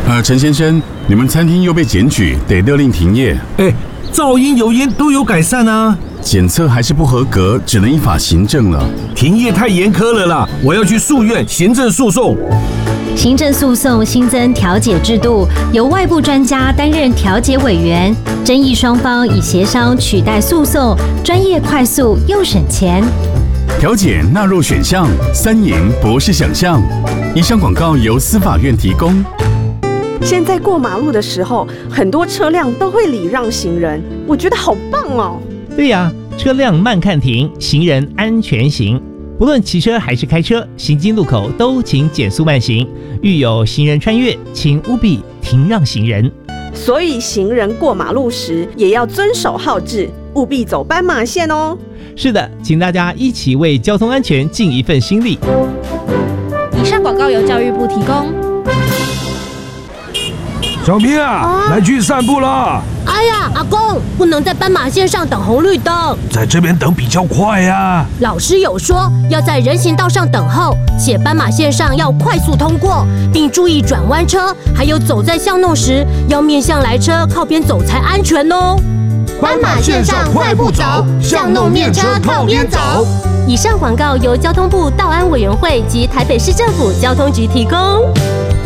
陈先生，你们餐厅又被检举，得勒令停业。 噪音、油烟都有改善啊。 检测还是不合格，只能依法行政了。 停业太严苛了啦，我要去诉愿行政诉讼。 行政诉讼新增调解制度，由外部专家担任调解委员，争议双方以协商取代诉讼，专业、快速又省钱。 调解纳入选项，3赢不是想象。以上广告由司法院提供。 现在过马路的时候，很多车辆都会礼让行人，我觉得好棒哦。 对呀，车辆慢看停，行人安全行。不论骑车还是开车，行经路口都请减速慢行。遇有行人穿越，请务必停让行人。 所以行人过马路时也要遵守号志，务必走斑马线哦。 是的，请大家一起为交通安全尽一份心力。 以上广告由教育部提供。 小明啊，来去散步了。 哎呀，阿公，不能在斑马线上等红绿灯， 在这边等比较快呀。 老师有说要在人行道上等候，且斑马线上要快速通过，并注意转弯车，还有走在巷弄时要面向来车，靠边走才安全哦。 斑马线上快步走，巷弄面车靠边走。 以上广告由交通部道安委员会及台北市政府交通局提供。